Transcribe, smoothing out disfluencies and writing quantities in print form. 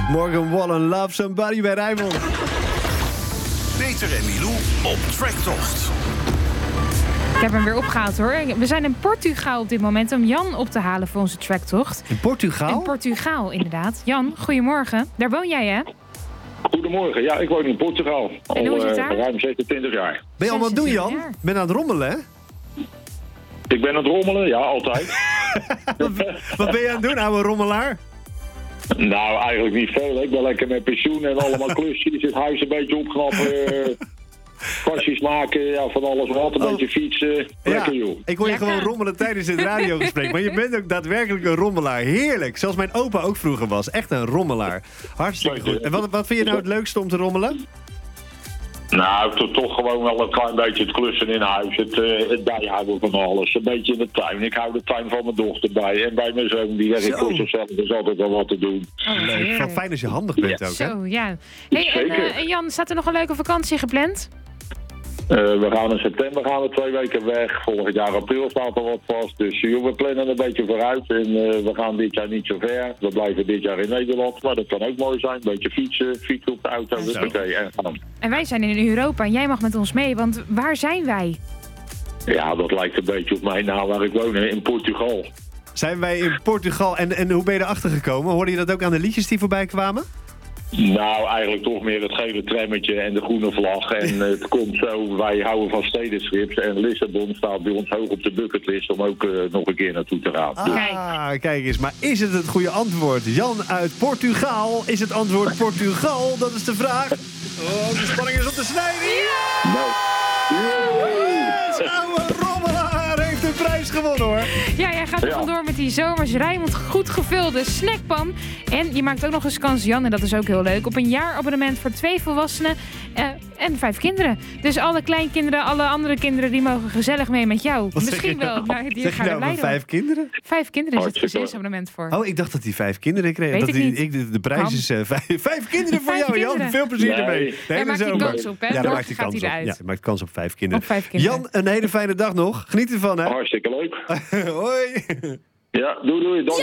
Morgan Wallen, Love Somebody bij Rijnmond. Peter en Milou op Tracktocht. Ik heb hem weer opgehaald hoor. We zijn in Portugal op dit moment om Jan op te halen voor onze tracktocht. In Portugal? In Portugal, inderdaad. Jan, goedemorgen. Daar woon jij, hè? Goedemorgen, ja, ik woon in Portugal. En hoe is het daar? Ruim 27 jaar. Ben je al wat doen, Jan? 26 jaar. Ben aan het rommelen, hè? Ik ben aan het rommelen, ja, altijd. Wat ben je aan het doen, ouwe rommelaar? Nou, eigenlijk niet veel. Hè. Ik ben lekker met pensioen en allemaal klusjes. Het huis een beetje opknappen. Kastjes maken, ja, van alles wat. Een beetje fietsen. Lekker, joh. Ik hoor je Lekker. gewoon rommelen tijdens het radiogesprek. Maar je bent ook daadwerkelijk een rommelaar. Heerlijk. Zoals mijn opa ook vroeger was. Echt een rommelaar. Hartstikke goed. En wat vind je nou het leukste om te rommelen? Nou, toch gewoon wel een klein beetje het klussen in huis. Het bijhouden van alles. Een beetje in de tuin. Ik hou de tuin van mijn dochter bij. En bij mijn zoon, die werkt voor zichzelf. Er is altijd wel wat te doen. Oh, wat Leuk. heerlijk. Wat fijn als je handig bent ook, hè? Zo, ja. Hey, Zeker. en Jan, staat er nog een leuke vakantie gepland? We gaan in september 2 weken weg. Volgend jaar april staat er wat vast. Dus we plannen een beetje vooruit. En we gaan dit jaar niet zo ver. We blijven dit jaar in Nederland. Maar dat kan ook mooi zijn. Een beetje fietsen op de auto. Dus oké, en gaan. En wij zijn in Europa en jij mag met ons mee, want waar zijn wij? Ja, dat lijkt een beetje op mijn naam waar ik woon, in Portugal. Zijn wij in Portugal en hoe ben je erachter gekomen? Hoorde je dat ook aan de liedjes die voorbij kwamen? Nou, eigenlijk toch meer het gele trammetje en de groene vlag. En het komt zo, wij houden van stedentrips. En Lissabon staat bij ons hoog op de bucketlist om ook nog een keer naartoe te gaan. Dus Kijk eens. Maar is het goede antwoord? Jan uit Portugal. Is het antwoord Portugal? Dat is de vraag. Oh, de spanning is op de snijden. nou, Yes, ouwe rommelaar heeft de prijs gewonnen, hoor. Ja, jij gaat er Ja. vandoor met die zomers Rijnmond goed gevulde snackpan. En je maakt ook nog eens kans, Jan, en dat is ook heel leuk, op een jaarabonnement voor 2 volwassenen en 5 kinderen. Dus alle kleinkinderen, alle andere kinderen, die mogen gezellig mee met jou. Wat zeg Misschien je wel. nou? Nou, die Zeg je gaan er nou blij van door. 5 kinderen? 5 kinderen is het Hartstikke gezinsabonnement voor. Oh, ik dacht dat hij 5 kinderen kreeg. Weet Dat ik hij- niet. de prijs is 5 kinderen voor 5 jou, Jan. kinderen. Veel plezier Nee. ermee. De Daar hele maakt hij zomer. kans op, hè? Ja, daar Morgen maakt hij gaat kans hij op. eruit. Ja, hij maakt kans op 5 kinderen. Op 5 kinderen. Jan, een hele fijne dag nog. Geniet ervan, hè? hartstikke leuk. Hoi. Ja, doei, dank.